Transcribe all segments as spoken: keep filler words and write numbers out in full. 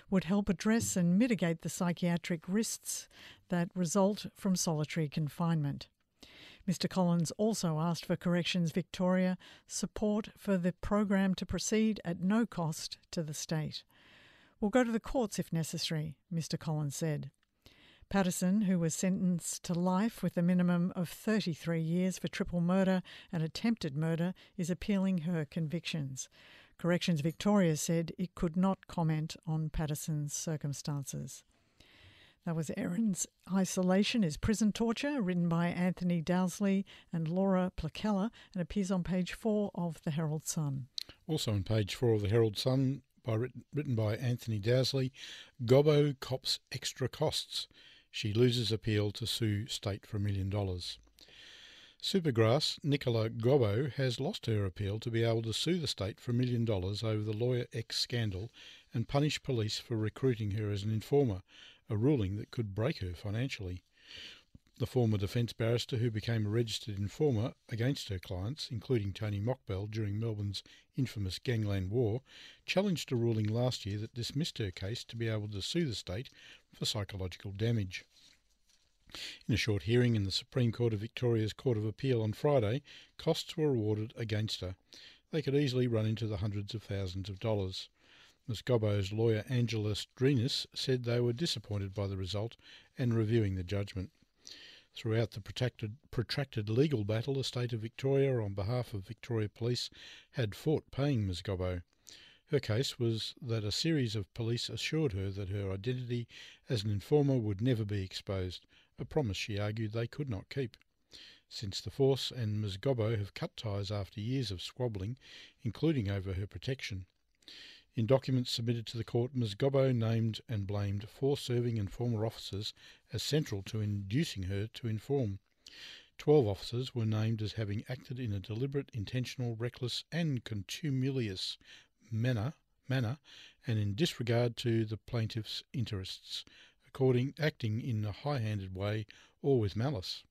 would help address and mitigate the psychiatric risks that result from solitary confinement. Mister Collins also asked for Corrections Victoria support for the program to proceed at no cost to the state. "We'll go to the courts if necessary," Mister Collins said. Patterson, who was sentenced to life with a minimum of thirty-three years for triple murder and attempted murder, is appealing her convictions. Corrections Victoria said it could not comment on Patterson's circumstances. That was Erin's Isolation is Prison Torture, written by Anthony Dowsley and Laura Placella, and appears on page four of the Herald Sun. Also on page four of the Herald Sun, by written, written by Anthony Dowsley, Gobbo cops extra costs. She loses appeal to sue state for a million dollars. Supergrass Nicola Gobbo has lost her appeal to be able to sue the state for a million dollars over the Lawyer X scandal and punish police for recruiting her as an informer, a ruling that could break her financially. The former defence barrister, who became a registered informer against her clients, including Tony Mockbell during Melbourne's infamous Gangland War, challenged a ruling last year that dismissed her case to be able to sue the state for psychological damage. In a short hearing in the Supreme Court of Victoria's Court of Appeal on Friday, costs were awarded against her. They could easily run into the hundreds of thousands of dollars. Miz Gobbo's lawyer Angela Strinas said they were disappointed by the result and reviewing the judgment. Throughout the protracted, protracted legal battle, the State of Victoria, on behalf of Victoria Police, had fought paying Miz Gobbo. Her case was that a series of police assured her that her identity as an informer would never be exposed, a promise she argued they could not keep. Since the Force and Miz Gobbo have cut ties after years of squabbling, including over her protection. In documents submitted to the court, Miz Gobbo named and blamed four serving and former officers as central to inducing her to inform. Twelve officers were named as having acted in a deliberate, intentional, reckless and contumelious manner, manner and in disregard to the plaintiff's interests, according acting in a high-handed way or with malice.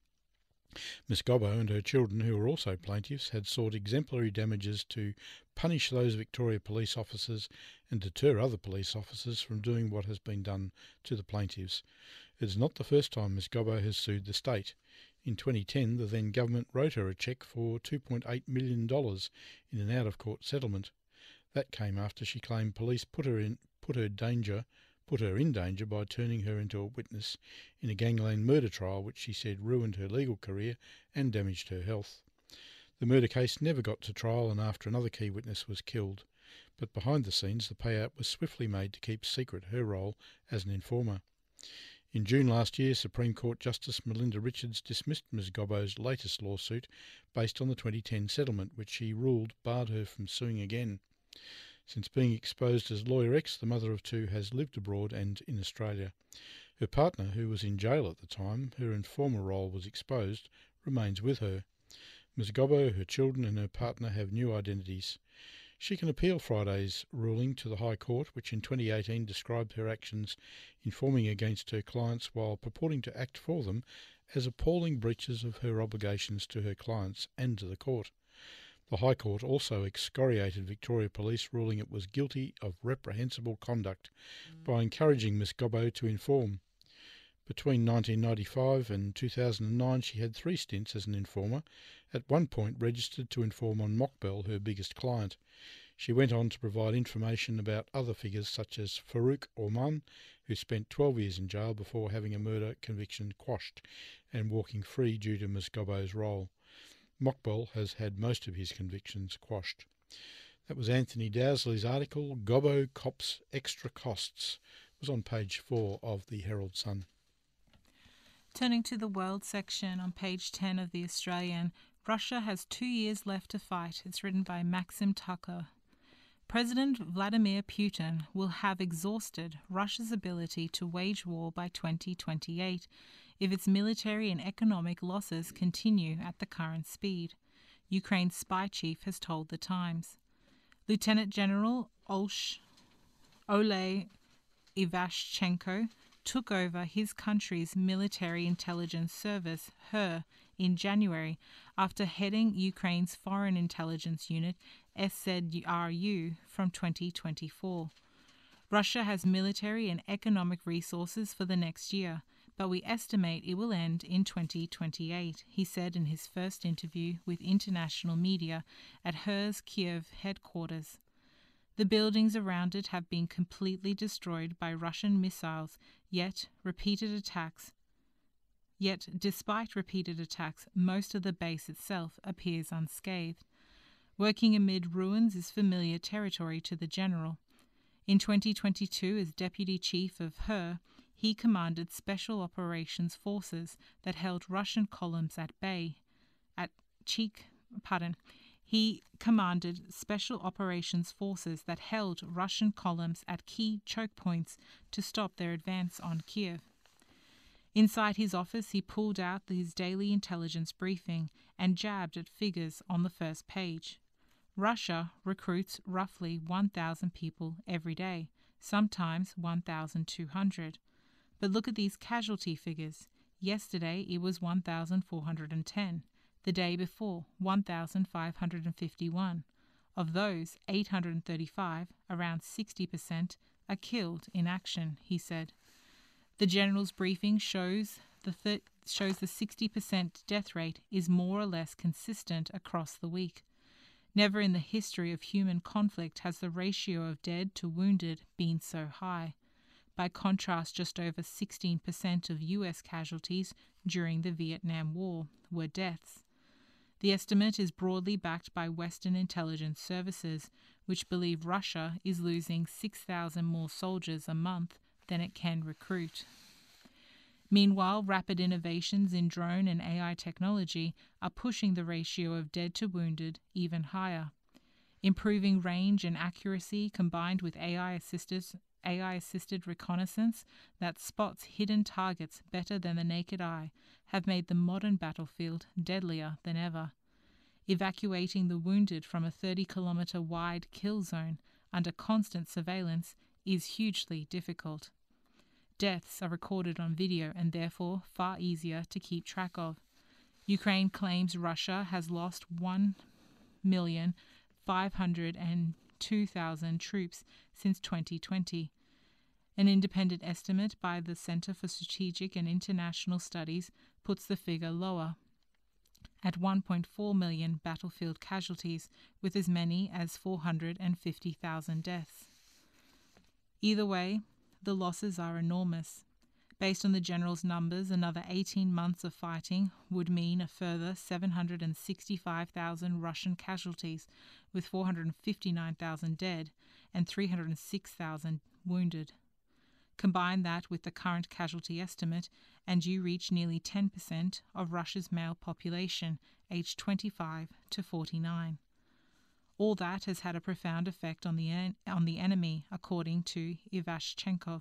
Miss Gobbo and her children, who were also plaintiffs, had sought exemplary damages to punish those Victoria police officers and deter other police officers from doing what has been done to the plaintiffs. It is not the first time Miss Gobbo has sued the state. In twenty ten, the then government wrote her a cheque for two point eight million dollars in an out-of-court settlement. That came after she claimed police put her in put her danger put her in danger by turning her into a witness in a gangland murder trial which she said ruined her legal career and damaged her health. The murder case never got to trial, and after another key witness was killed, but behind the scenes the payout was swiftly made to keep secret her role as an informer. In June last year, Supreme Court Justice Melinda Richards dismissed Miz Gobbo's latest lawsuit based on the twenty ten settlement, which she ruled barred her from suing again. Since being exposed as Lawyer X, the mother of two has lived abroad and in Australia. Her partner, who was in jail at the time her informer role was exposed, remains with her. Miz Gobbo, her children and her partner have new identities. She can appeal Friday's ruling to the High Court, which in twenty eighteen described her actions informing against her clients while purporting to act for them as appalling breaches of her obligations to her clients and to the court. The High Court also excoriated Victoria Police, ruling it was guilty of reprehensible conduct by encouraging Miss Gobbo to inform. Between nineteen ninety-five and two thousand nine, she had three stints as an informer, at one point registered to inform on Mockbell, her biggest client. She went on to provide information about other figures such as Farouk Orman, who spent twelve years in jail before having a murder conviction quashed and walking free due to Miss Gobbo's role. Mockbell has had most of his convictions quashed. That was Anthony Dowsley's article, Gobbo Cops Extra Costs. It was on page four of the Herald Sun. Turning to the world section on page ten of the Australian, Russia has two years left to fight. It's written by Maxim Tucker. President Vladimir Putin will have exhausted Russia's ability to wage war by twenty twenty-eight if its military and economic losses continue at the current speed, Ukraine's spy chief has told The Times. Lieutenant General Olsh, Oleh Ivashchenko took over his country's military intelligence service, H E R, in January after heading Ukraine's Foreign Intelligence Unit, S Z R U, from twenty twenty-four. Russia has military and economic resources for the next year, but we estimate it will end in twenty twenty-eight, he said in his first interview with international media at Her's Kiev headquarters. The buildings around it have been completely destroyed by Russian missiles, yet repeated attacks. Yet, despite repeated attacks, most of the base itself appears unscathed. Working amid ruins is familiar territory to the general. In twenty twenty-two, as deputy chief of Her, he commanded special operations forces that held Russian columns at bay. At Cheek, pardon, he commanded special operations forces that held Russian columns at key choke points to stop their advance on Kiev. Inside his office, he pulled out his daily intelligence briefing and jabbed at figures on the first page. Russia recruits roughly one thousand people every day, sometimes one thousand two hundred. But look at these casualty figures. Yesterday it was one thousand four hundred ten. The day before, one thousand five hundred fifty-one. Of those, eight hundred thirty-five, around sixty percent, are killed in action, he said. The general's briefing shows the thir- shows the sixty percent death rate is more or less consistent across the week. Never in the history of human conflict has the ratio of dead to wounded been so high. By contrast, just over sixteen percent of U S casualties during the Vietnam War were deaths. The estimate is broadly backed by Western intelligence services, which believe Russia is losing six thousand more soldiers a month than it can recruit. Meanwhile, rapid innovations in drone and A I technology are pushing the ratio of dead to wounded even higher. Improving range and accuracy combined with A I-assisted, A I-assisted reconnaissance that spots hidden targets better than the naked eye have made the modern battlefield deadlier than ever. Evacuating the wounded from a thirty kilometre wide kill zone under constant surveillance is hugely difficult. Deaths are recorded on video and therefore far easier to keep track of. Ukraine claims Russia has lost one million five hundred two thousand troops since twenty twenty. An independent estimate by the Center for Strategic and International Studies puts the figure lower, at one point four million battlefield casualties, with as many as four hundred fifty thousand deaths. Either way, the losses are enormous. Based on the general's numbers, another eighteen months of fighting would mean a further seven hundred sixty-five thousand Russian casualties, with four hundred fifty-nine thousand dead and three hundred six thousand wounded. Combine that with the current casualty estimate, and you reach nearly ten percent of Russia's male population, aged twenty-five to forty-nine. All that has had a profound effect on the en- on the enemy, according to Ivashchenkov.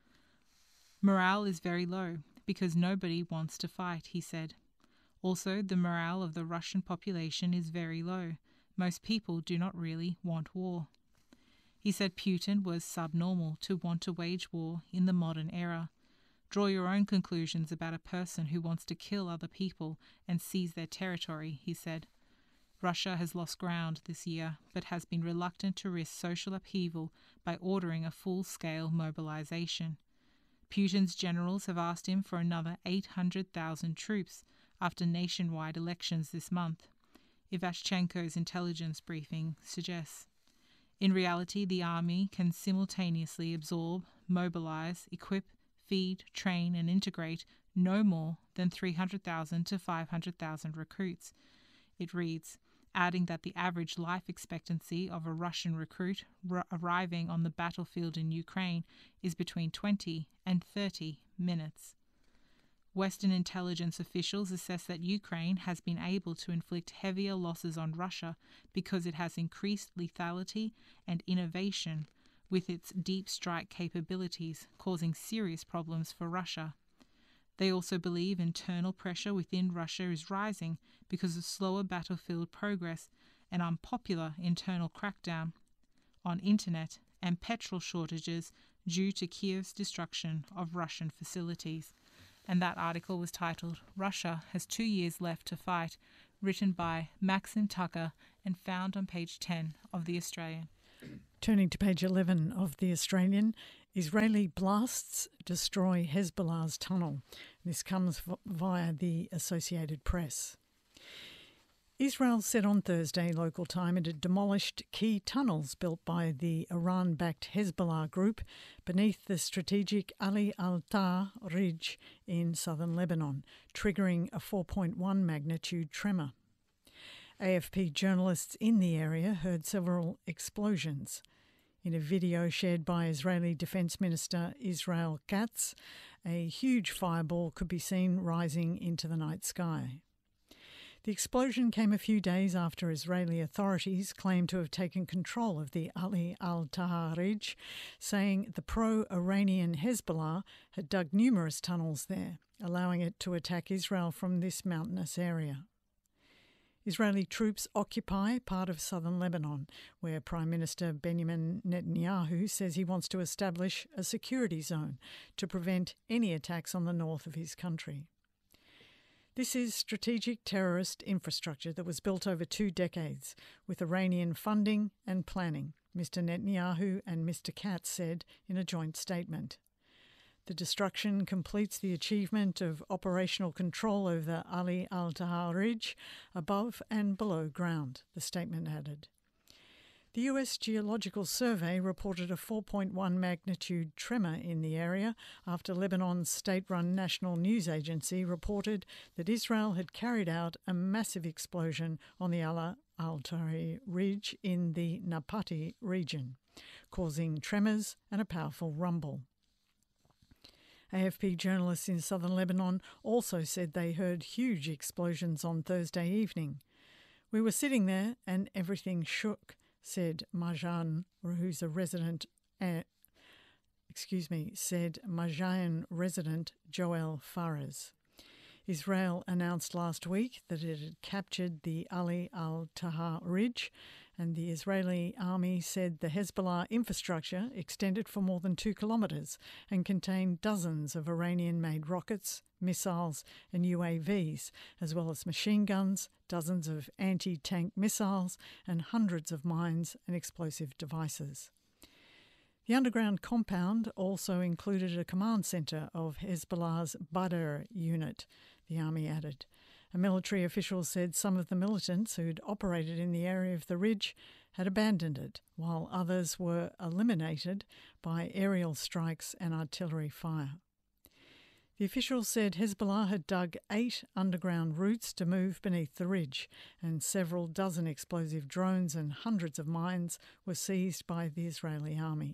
Morale is very low because nobody wants to fight, he said. Also, the morale of the Russian population is very low. Most people do not really want war. He said Putin was subnormal to want to wage war in the modern era. Draw your own conclusions about a person who wants to kill other people and seize their territory, he said. Russia has lost ground this year, but has been reluctant to risk social upheaval by ordering a full-scale mobilization. Putin's generals have asked him for another eight hundred thousand troops after nationwide elections this month, Ivashchenko's intelligence briefing suggests. In reality, the army can simultaneously absorb, mobilize, equip, feed, train, and integrate no more than three hundred thousand to five hundred thousand recruits. It reads, adding that the average life expectancy of a Russian recruit r- arriving on the battlefield in Ukraine is between twenty and thirty minutes. Western intelligence officials assess that Ukraine has been able to inflict heavier losses on Russia because it has increased lethality and innovation with its deep strike capabilities, causing serious problems for Russia. They also believe internal pressure within Russia is rising because of slower battlefield progress, an unpopular internal crackdown on internet, and petrol shortages due to Kiev's destruction of Russian facilities. And that article was titled, Russia Has Two Years Left to Fight, written by Maxim Tucker and found on page ten of The Australian. Turning to page eleven of The Australian, Israeli blasts destroy Hezbollah's tunnel. This comes v- via the Associated Press. Israel said on Thursday local time it had demolished key tunnels built by the Iran-backed Hezbollah group beneath the strategic Ali al-Tar ridge in southern Lebanon, triggering a four point one magnitude tremor. A F P journalists in the area heard several explosions. In a video shared by Israeli Defence Minister Israel Katz, a huge fireball could be seen rising into the night sky. The explosion came a few days after Israeli authorities claimed to have taken control of the Ali al-Tahar ridge, saying the pro-Iranian Hezbollah had dug numerous tunnels there, allowing it to attack Israel from this mountainous area. Israeli troops occupy part of southern Lebanon, where Prime Minister Benjamin Netanyahu says he wants to establish a security zone to prevent any attacks on the north of his country. This is strategic terrorist infrastructure that was built over two decades with Iranian funding and planning, Mister Netanyahu and Mister Katz said in a joint statement. The destruction completes the achievement of operational control over the Ali al-Tahar ridge above and below ground, the statement added. The U S Geological Survey reported a four point one magnitude tremor in the area after Lebanon's state-run national news agency reported that Israel had carried out a massive explosion on the Ali al-Tahar ridge in the Napati region, causing tremors and a powerful rumble. A F P journalists in southern Lebanon also said they heard huge explosions on Thursday evening. We were sitting there and everything shook, said Marjan, who's a resident, uh, excuse me, said Marjan resident Joel Fares. Israel announced last week that it had captured the Ali al-Tahar ridge, and the Israeli army said the Hezbollah infrastructure extended for more than two kilometres and contained dozens of Iranian-made rockets, missiles and U A Vs, as well as machine guns, dozens of anti-tank missiles and hundreds of mines and explosive devices. The underground compound also included a command centre of Hezbollah's Badr unit, the army added. A military official said some of the militants who'd operated in the area of the ridge had abandoned it, while others were eliminated by aerial strikes and artillery fire. The official said Hezbollah had dug eight underground routes to move beneath the ridge, and several dozen explosive drones and hundreds of mines were seized by the Israeli army.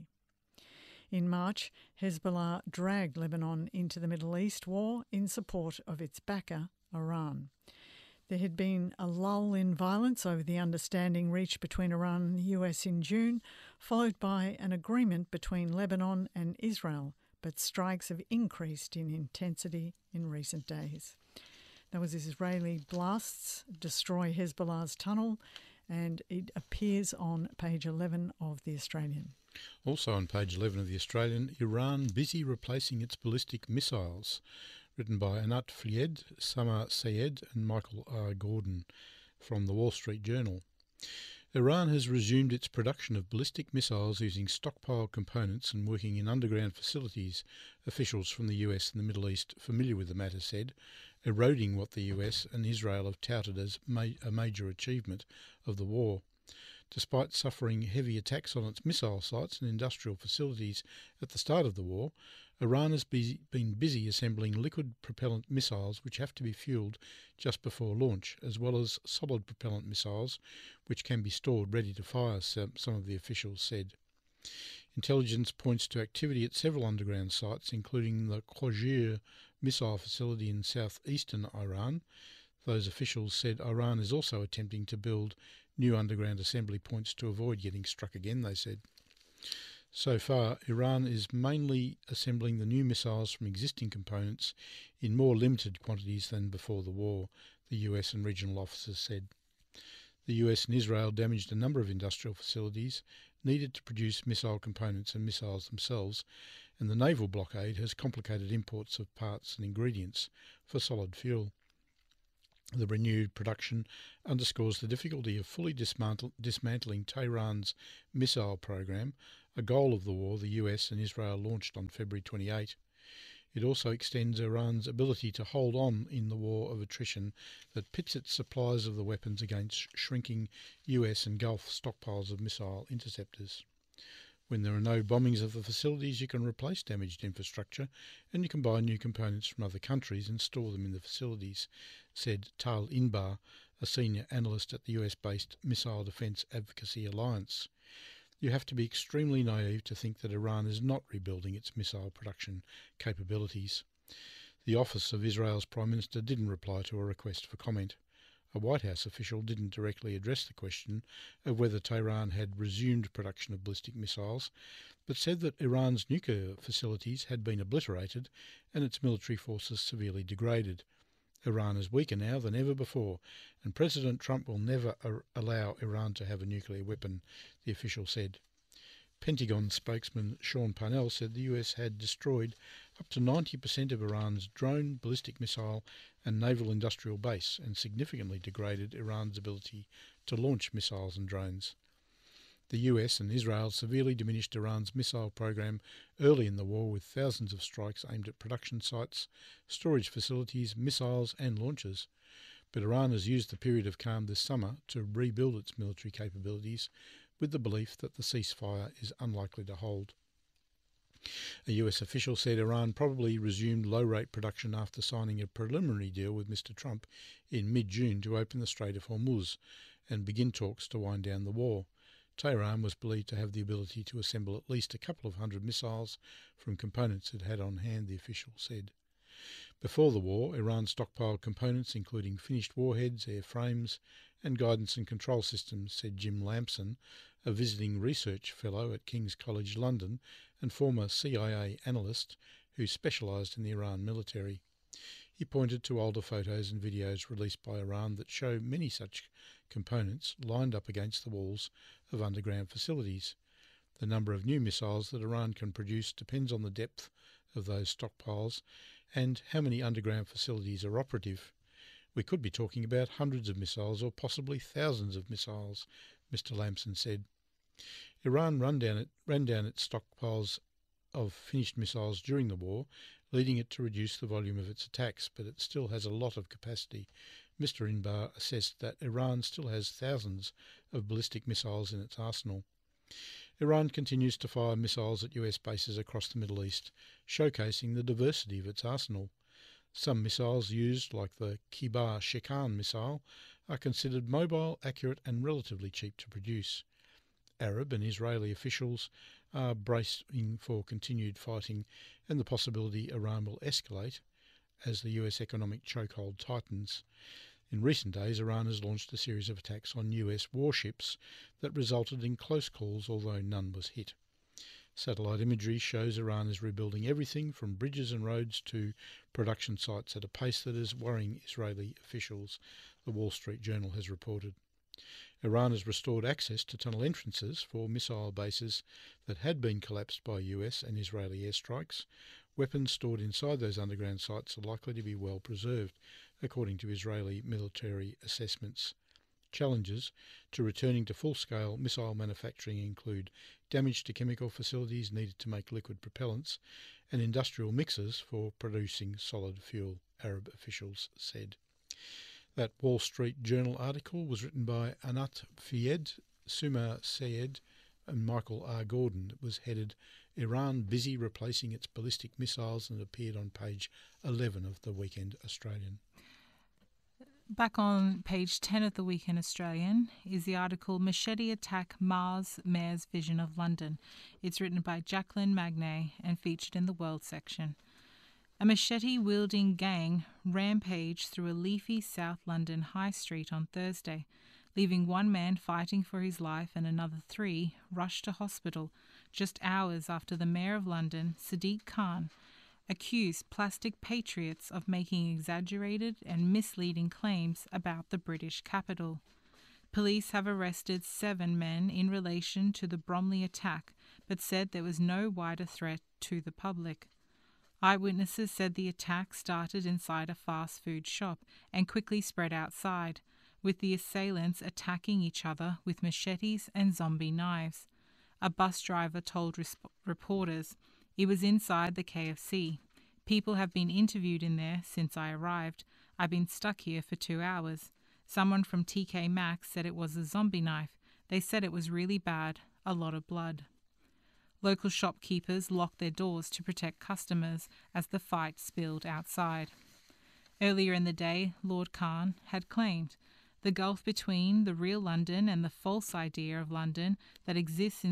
In March, Hezbollah dragged Lebanon into the Middle East war in support of its backer, Iran. There had been a lull in violence over the understanding reached between Iran and the U S in June, followed by an agreement between Lebanon and Israel, but strikes have increased in intensity in recent days. That was Israeli blasts destroy Hezbollah's tunnel, and it appears on page eleven of The Australian. Also on page eleven of The Australian, Iran busy replacing its ballistic missiles, written by Anat Flied, Samar Sayed and Michael R. Gordon from the Wall Street Journal. Iran has resumed its production of ballistic missiles using stockpile components and working in underground facilities, officials from the U S and the Middle East familiar with the matter said, eroding what the U S and Israel have touted as ma- a major achievement of the war. Despite suffering heavy attacks on its missile sites and industrial facilities at the start of the war, Iran has be- been busy assembling liquid propellant missiles which have to be fueled just before launch, as well as solid propellant missiles which can be stored ready to fire, some, some of the officials said. Intelligence points to activity at several underground sites, including the Qujir missile facility in southeastern Iran. Those officials said Iran is also attempting to build new underground assembly points to avoid getting struck again, they said. So far, Iran is mainly assembling the new missiles from existing components in more limited quantities than before the war, the U S and regional officers said. The U S and Israel damaged a number of industrial facilities needed to produce missile components and missiles themselves, and the naval blockade has complicated imports of parts and ingredients for solid fuel. The renewed production underscores the difficulty of fully dismantle, dismantling Tehran's missile program, a goal of the war the U S and Israel launched on February twenty-eighth. It also extends Iran's ability to hold on in the war of attrition that pits its supplies of the weapons against shrinking U S and Gulf stockpiles of missile interceptors. When there are no bombings of the facilities, you can replace damaged infrastructure and you can buy new components from other countries and store them in the facilities, said Tal Inbar, a senior analyst at the U S-based Missile Defence Advocacy Alliance. You have to be extremely naive to think that Iran is not rebuilding its missile production capabilities. The office of Israel's Prime Minister didn't reply to a request for comment. A White House official didn't directly address the question of whether Tehran had resumed production of ballistic missiles, but said that Iran's nuclear facilities had been obliterated and its military forces severely degraded. Iran is weaker now than ever before, and President Trump will never ar- allow Iran to have a nuclear weapon, the official said. Pentagon spokesman Sean Parnell said the U S had destroyed up to ninety percent of Iran's drone, ballistic missile and naval industrial base and significantly degraded Iran's ability to launch missiles and drones. The U S and Israel severely diminished Iran's missile program early in the war with thousands of strikes aimed at production sites, storage facilities, missiles and launchers. But Iran has used the period of calm this summer to rebuild its military capabilities with the belief that the ceasefire is unlikely to hold. A U S official said Iran probably resumed low-rate production after signing a preliminary deal with Mister Trump in mid-June to open the Strait of Hormuz and begin talks to wind down the war. Tehran was believed to have the ability to assemble at least a couple of hundred missiles from components it had on hand, the official said. Before the war, Iran stockpiled components including finished warheads, airframes and guidance and control systems, said Jim Lampson, a visiting research fellow at King's College London and former C I A analyst who specialised in the Iran military. He pointed to older photos and videos released by Iran that show many such components lined up against the walls of underground facilities. The number of new missiles that Iran can produce depends on the depth of those stockpiles and how many underground facilities are operative. We could be talking about hundreds of missiles or possibly thousands of missiles, Mister Lampson said. Iran ran down, it, ran down its stockpiles of finished missiles during the war, leading it to reduce the volume of its attacks, but it still has a lot of capacity. Mister Inbar assessed that Iran still has thousands of ballistic missiles in its arsenal. Iran continues to fire missiles at U S bases across the Middle East, showcasing the diversity of its arsenal. Some missiles used, like the Kibar Shekan missile, are considered mobile, accurate and relatively cheap to produce. Arab and Israeli officials are bracing for continued fighting and the possibility Iran will escalate as the U S economic chokehold tightens. In recent days, Iran has launched a series of attacks on U S warships that resulted in close calls, although none was hit. Satellite imagery shows Iran is rebuilding everything from bridges and roads to production sites at a pace that is worrying Israeli officials, the Wall Street Journal has reported. Iran has restored access to tunnel entrances for missile bases that had been collapsed by U S and Israeli airstrikes. Weapons stored inside those underground sites are likely to be well preserved, according to Israeli military assessments. Challenges to returning to full-scale missile manufacturing include damage to chemical facilities needed to make liquid propellants and industrial mixers for producing solid fuel, Arab officials said. That Wall Street Journal article was written by Anat Fayed, Suma Sayed and Michael R. Gordon. It was headed Iran busy replacing its ballistic missiles and appeared on page eleven of the Weekend Australian. Back on page ten of the Weekend Australian is the article Machete Attack Mars Mayor's Vision of London. It's written by Jacqueline Magnay and featured in the World section. A machete-wielding gang rampaged through a leafy South London high street on Thursday, leaving one man fighting for his life and another three rushed to hospital just hours after the Mayor of London, Sadiq Khan, accused plastic patriots of making exaggerated and misleading claims about the British capital. Police have arrested seven men in relation to the Bromley attack, but said there was no wider threat to the public. Eyewitnesses said the attack started inside a fast food shop and quickly spread outside, with the assailants attacking each other with machetes and zombie knives. A bus driver told res- reporters, "It was inside the K F C. People have been interviewed in there since I arrived. I've been stuck here for two hours. Someone from T K Maxx said it was a zombie knife. They said it was really bad, a lot of blood." Local shopkeepers locked their doors to protect customers as the fight spilled outside. Earlier in the day, Lord Khan had claimed the gulf between the real London and the false idea of London that exists in